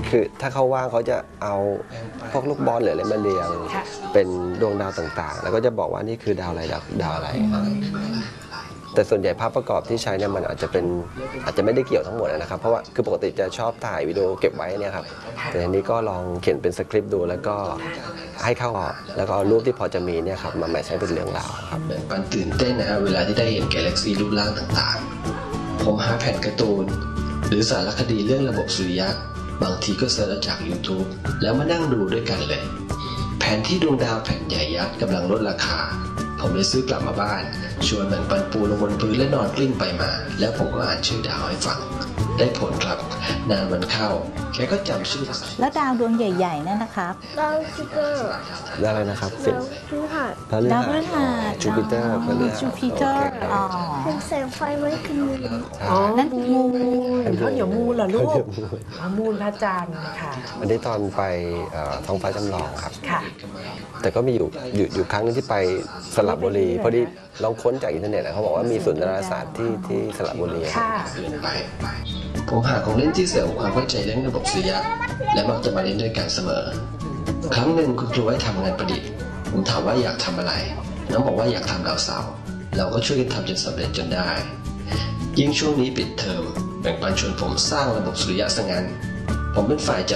คือถ้าเขาว่างเขาจะเอาพวกลูกบอลหรืออะไรมาเรียงเป็นดวงดาวต่างๆแล้วก็จะบอกว่านี่คือดาวอะไรดาวอะไรแต่ส่วนใหญ่ภาพประกอบที่ใช้เนี่ยมันอาจจะไม่ได้เกี่ยวทั้งหมดนะครับเพราะว่าคือปกติจะชอบถ่ายวิดีโอเก็บไว้เนี่ยครับแต่ทีนี้ก็ลองเขียนเป็นสคริปต์ดูแล้วก็ให้เข้าออกแล้วก็เอารูปที่พอจะมีเนี่ยครับมาแมทช์ให้เป็นเรื่องราวครับมันตื่นเต้นนะฮะเวลาที่ได้เห็นกาแล็กซี่รูปร่างต่างๆผมหาแผ่นการ์ตูนหรือสารคดีเรื่องระบบสุริยะบางทีก็เสิร์ชจาก YouTube แล้วมานั่งดูด้วยกันเลยแผนที่ดวงดาวแผ่นใหญ่ยักษ์กำลังลดราคาผมเลยซื้อกลับมาบ้านชวนแบ่งปันปูลงบนพื้นและนอนกลิ้งไปมาแล้วผมก็อ่านชื่อดาวให้ฟังได้ผลครับนานวันเข้าแกก็จำชื่อภาษาแล้วดาวดวงใหญ่ๆนั่นนะครับดาวจูปิเตอร์ดาวอะไรนะครับดาวพฤหัสดาวพฤหัสจูปิเตอร์จูปิเตอร์เป็นแสงไฟไว้คือมูนนั่นมูนข้าวเหนียวมูนเหรอลูกมูนพระจันทร์ค่ะอันนี้ตอนไปท้องฟ้าจำลองครับค่ะแต่ก็มีอยู่ครั้งนึงที่ไปสระบุรีพอดีลองค้นจากอินเทอร์เน็ตเขาบอกว่ามีศูนย์ดาราศาสตร์ที่สระบุรีค่ะผมหาของเล่นที่เสริมความเข้าใจเรื่องระบบสุริยะและมักจะมาเล่นด้วยกันเสมอครั้งหนึ่งคุณครูให้ทำงานประดิษฐ์ผมถามว่าอยากทำอะไรน้องบอกว่าอยากทำดาวเสาร์เราก็ช่วยกันทำจนสำเร็จจนได้ยิ่งช่วงนี้ปิดเทอมแบ่งปันชวนผมสร้างระบบสุริยะซะงั้นผมเป็นฝ่ายจัด